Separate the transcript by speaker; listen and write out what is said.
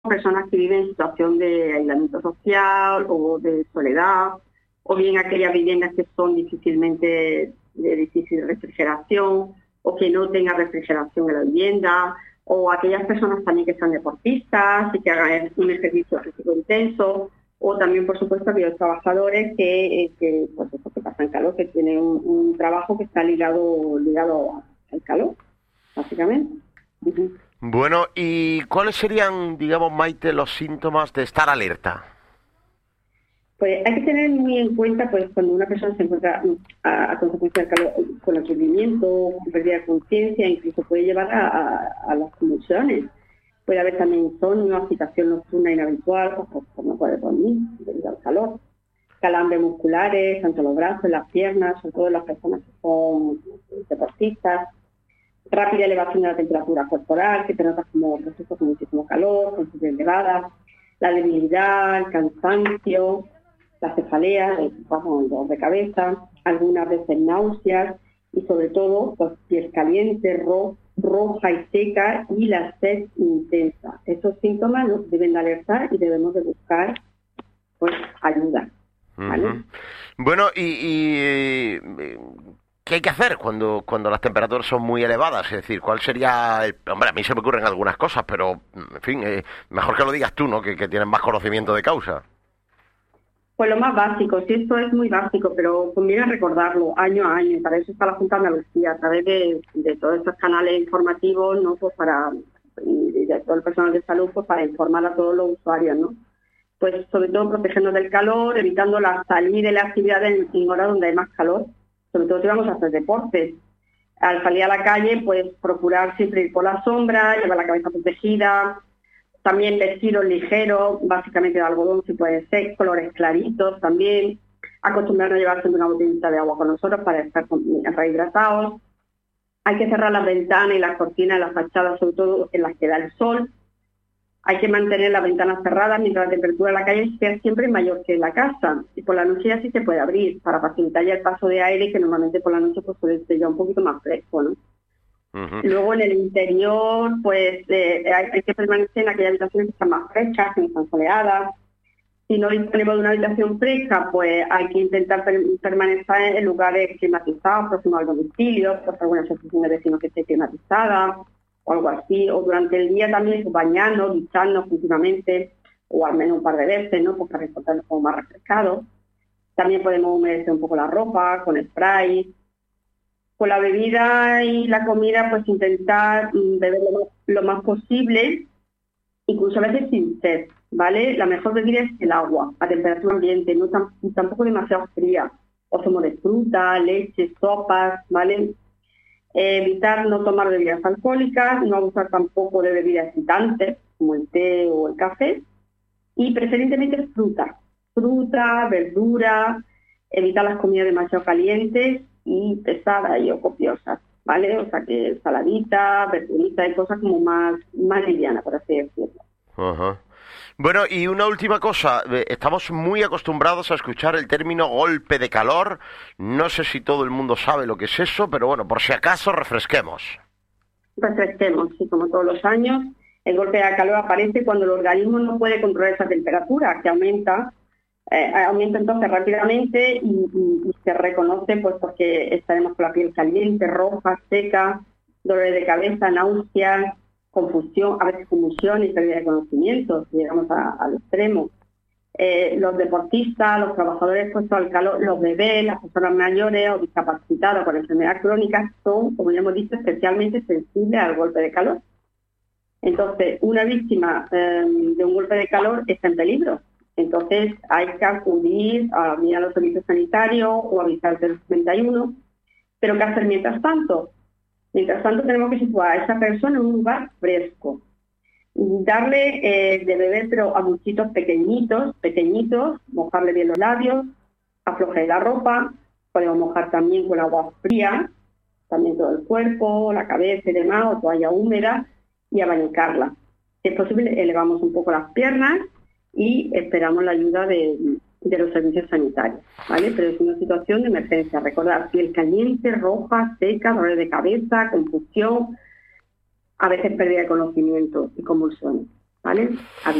Speaker 1: personas que viven en situación de aislamiento social o de soledad, o bien aquellas viviendas que son difícilmente de difícil refrigeración o que no tengan refrigeración en la vivienda, o aquellas personas también que sean deportistas y que hagan un ejercicio físico intenso, o también, por supuesto, aquellos trabajadores pues eso, que pasan calor, que tienen un trabajo que está ligado al calor, básicamente. Uh-huh.
Speaker 2: Bueno, ¿y cuáles serían, digamos, Maite, los síntomas de estar alerta?
Speaker 1: Pues hay que tener muy en cuenta, pues, cuando una persona se encuentra a consecuencia del calor con aturdimiento, con pérdida de conciencia, incluso puede llevar a las convulsiones. Puede haber también insomnio, agitación nocturna inhabitual, por no poder dormir debido al calor. Calambres musculares, tanto los brazos, las piernas, sobre todo las personas que son deportistas. Rápida elevación de la temperatura corporal, que te notas como procesos con muchísimo calor, con fiebre elevada. La debilidad, el cansancio, la cefalea, el dolor de cabeza, algunas veces náuseas y sobre todo pues, piel caliente, roja y seca y la sed intensa. Estos síntomas nos deben de alertar y debemos de buscar pues ayuda. ¿Vale?
Speaker 2: Uh-huh. Bueno, ¿qué hay que hacer cuando las temperaturas son muy elevadas? Es decir, ¿cuál sería el... Hombre, a mí se me ocurren algunas cosas, pero, en fin, mejor que lo digas tú, ¿no? Que tienes más conocimiento de causa.
Speaker 1: Pues lo más básico, sí, esto es muy básico, pero conviene recordarlo año a año, y para eso está la Junta de Andalucía, a través de todos estos canales informativos, ¿no? Pues y de todo el personal de salud, pues para informar a todos los usuarios, ¿no? Pues sobre todo protegernos del calor, evitando la salida de la actividad en horas donde hay más calor, sobre todo si vamos a hacer deportes. Al salir a la calle, pues procurar siempre ir por la sombra, llevar la cabeza protegida. También vestidos ligeros, básicamente de algodón si puede ser, colores claritos también. Acostumbrarnos a llevar siempre una botellita de agua con nosotros para estar rehidratados. Hay que cerrar las ventanas y las cortinas de las fachadas, sobre todo en las que da el sol. Hay que mantener las ventanas cerradas mientras la temperatura de la calle sea siempre mayor que en la casa. Y por la noche ya sí se puede abrir para facilitar ya el paso de aire, que normalmente por la noche pues suele ser ya un poquito más fresco, ¿no?
Speaker 2: Uh-huh.
Speaker 1: Luego en el interior, pues hay que permanecer en aquellas habitaciones que están más frescas, que no están soleadas. Si no disponemos de una habitación fresca, pues hay que intentar permanecer en lugares climatizados, próximos al domicilio, pues alguna asociación de vecinos que esté climatizada o algo así. O durante el día también pues, bañarnos, ducharnos continuamente, o al menos un par de veces, ¿no? Pues para encontrarnos como más refrescados. También podemos humedecer un poco la ropa con spray. Con la bebida y la comida, pues intentar beber lo más posible, incluso a veces sin sed, ¿vale? La mejor bebida es el agua, a temperatura ambiente, no tampoco demasiado fría, o zumo de fruta, leche, sopas, ¿vale? Evitar no tomar bebidas alcohólicas, no abusar tampoco de bebidas excitantes, como el té o el café, y preferentemente fruta, verdura, evitar las comidas demasiado calientes y pesadas y o copiosas, ¿vale? O sea que saladita, verdurita y cosas como más livianas, por así decirlo.
Speaker 2: Uh-huh. Bueno, y una última cosa, estamos muy acostumbrados a escuchar el término golpe de calor, no sé si todo el mundo sabe lo que es eso, pero bueno, por si acaso refresquemos.
Speaker 1: Refresquemos, sí, como todos los años, el golpe de calor aparece cuando el organismo no puede controlar esa temperatura, que aumenta entonces rápidamente y se reconoce pues porque estaremos con la piel caliente, roja, seca, dolores de cabeza, náuseas, confusión, a veces confusión y pérdida de conocimiento, si llegamos al extremo. Los deportistas, los trabajadores expuestos al calor, los bebés, las personas mayores o discapacitados con enfermedades crónicas son, como ya hemos dicho, especialmente sensibles al golpe de calor. Entonces, una víctima de un golpe de calor está en peligro. Entonces hay que acudir a los servicios sanitarios o avisar del 31. Pero ¿qué hacer mientras tanto? Mientras tanto tenemos que situar a esa persona en un lugar fresco. Darle de beber, pero a muchitos pequeñitos, mojarle bien los labios, aflojar la ropa, podemos mojar también con agua fría, también todo el cuerpo, la cabeza y demás, o toalla húmeda, y abanicarla. Si es posible, elevamos un poco las piernas y esperamos la ayuda de los servicios sanitarios, ¿vale? Pero es una situación de emergencia. Recordar, piel caliente, roja, seca, dolor de cabeza, confusión, a veces pérdida de conocimiento y convulsiones. ¿vale?